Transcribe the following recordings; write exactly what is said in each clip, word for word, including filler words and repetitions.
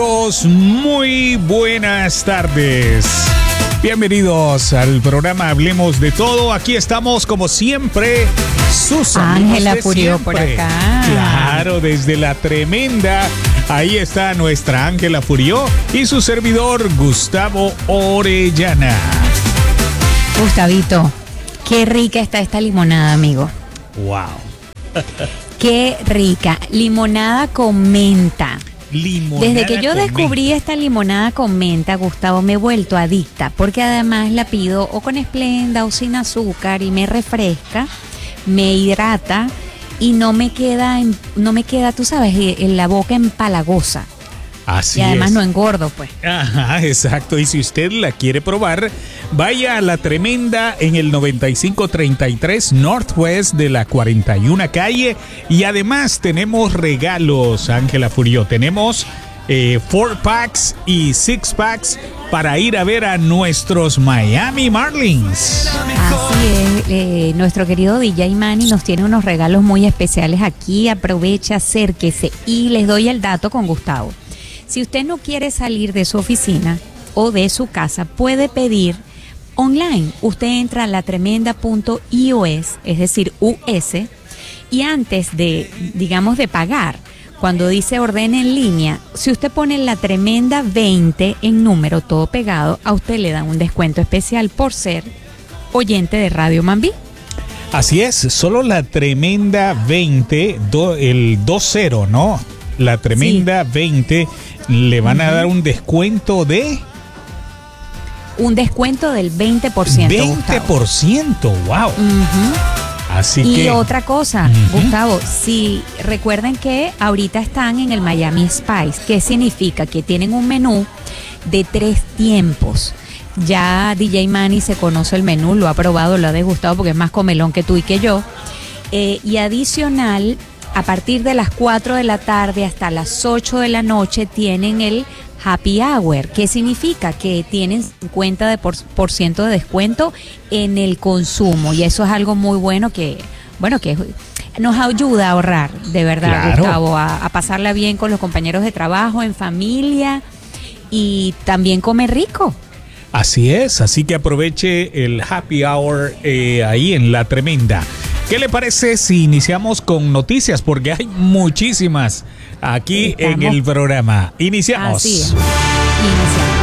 Muy buenas tardes. Bienvenidos al programa Hablemos de Todo. Aquí estamos como siempre, sus Ángela Furió por acá. Claro, desde la tremenda. Ahí está nuestra Ángela Furió y su servidor Gustavo Orellana. Gustavito, qué rica está esta limonada, amigo. Wow. Qué rica. Limonada con menta. Limonada Desde que yo descubrí menta. esta limonada con menta, Gustavo, me he vuelto adicta, porque además la pido o con Esplenda o sin azúcar y me refresca, me hidrata y no me queda, en, no me queda, tú sabes, en la boca empalagosa. Así y además es. no engordo, pues. Ajá, exacto. Y si usted la quiere probar, vaya a La Tremenda en el noventa y cinco treinta y tres Northwest de la cuarenta y una calle. Y además tenemos regalos, Ángela Furió. Tenemos eh, four packs y six packs para ir a ver a nuestros Miami Marlins. Así es, eh, nuestro querido D J Manny nos tiene unos regalos muy especiales aquí. Aprovecha, acérquese y les doy el dato con Gustavo. Si usted no quiere salir de su oficina o de su casa, puede pedir online. Usted entra a la tremenda punto i o es, es decir, U S, y antes de, digamos, de pagar, cuando dice ordene en línea, si usted pone la tremenda veinte en número, todo pegado, a usted le dan un descuento especial por ser oyente de Radio Mambí. Así es, solo la tremenda veinte, do, el dos cero, ¿no? La tremenda sí. veinte le van uh-huh. a dar un descuento de... Un descuento del veinte por ciento. veinte por ciento, wow. Uh-huh. Así y que... Y otra cosa, uh-huh. Gustavo, si recuerden que ahorita están en el Miami Spice, ¿qué significa? Que tienen un menú de tres tiempos. Ya D J Manny se conoce el menú, lo ha probado, lo ha degustado porque es más comelón que tú y que yo. Eh, y adicional... A partir de las cuatro de la tarde hasta las ocho de la noche tienen el Happy Hour. ¿Qué significa? Que tienen cincuenta por ciento de descuento en el consumo. Y eso es algo muy bueno que, bueno, que nos ayuda a ahorrar, de verdad, claro. Gustavo, a, a pasarla bien con los compañeros de trabajo, en familia y también comer rico. Así es, así que aproveche el Happy Hour eh, ahí en La Tremenda. ¿Qué le parece si iniciamos con noticias? Porque hay muchísimas aquí Estamos. en el programa. Iniciamos. Así es. Iniciamos.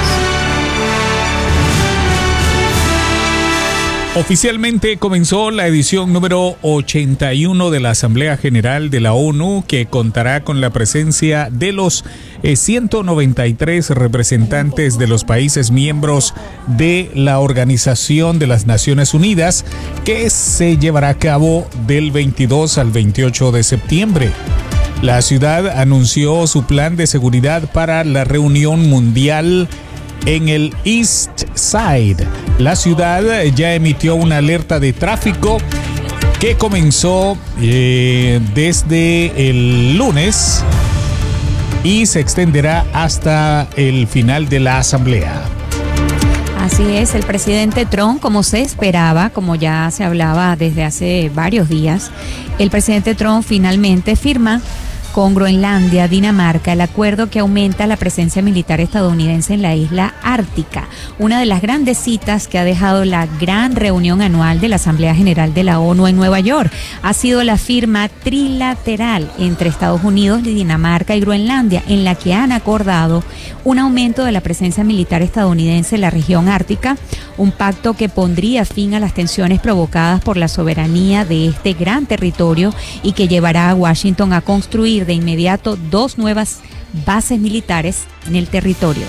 Oficialmente comenzó la edición número ochenta y uno de la Asamblea General de la ONU, que contará con la presencia de los eh, ciento noventa y tres representantes de los países miembros de la Organización de las Naciones Unidas, que se llevará a cabo del veintidós al veintiocho de septiembre. La ciudad anunció su plan de seguridad para la reunión mundial en el East Side. La ciudad ya emitió una alerta de tráfico que comenzó eh, desde el lunes y se extenderá hasta el final de la asamblea. Así es, el presidente Trump, como se esperaba, como ya se hablaba desde hace varios días, el presidente Trump finalmente firma con Groenlandia, Dinamarca, el acuerdo que aumenta la presencia militar estadounidense en la isla ártica, una de las grandes citas que ha dejado la gran reunión anual de la Asamblea General de la ONU en Nueva York. Ha sido la firma trilateral entre Estados Unidos, Dinamarca y Groenlandia, en la que han acordado un aumento de la presencia militar estadounidense en la región ártica, un pacto que pondría fin a las tensiones provocadas por la soberanía de este gran territorio y que llevará a Washington a construir de inmediato dos nuevas bases militares en el territorio.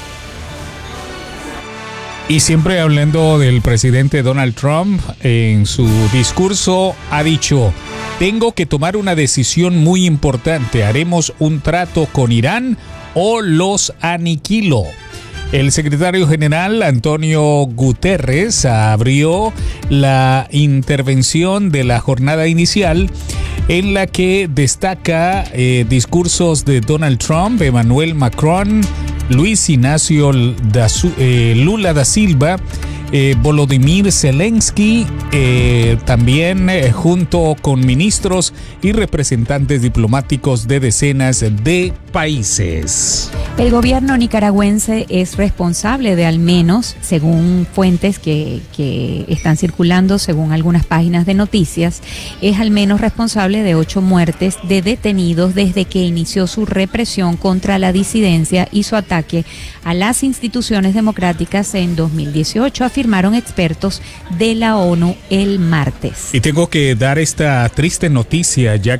Y siempre hablando del presidente Donald Trump, en su discurso ha dicho: tengo que tomar una decisión muy importante, ¿haremos un trato con Irán o los aniquilo? El secretario general Antonio Guterres abrió la intervención de la jornada inicial, en la que destaca eh, discursos de Donald Trump, Emmanuel Macron, Luis Ignacio da, eh, Lula da Silva eh, Volodymyr Zelensky, eh, también eh, junto con ministros y representantes diplomáticos de decenas de países. El gobierno nicaragüense es responsable de al menos, según fuentes que, que están circulando, según algunas páginas de noticias, es al menos responsable de ocho muertes de detenidos desde que inició su represión contra la disidencia y su ataque a las instituciones democráticas en dos mil dieciocho, afirmaron expertos de la ONU el martes. Y tengo que dar esta triste noticia, ya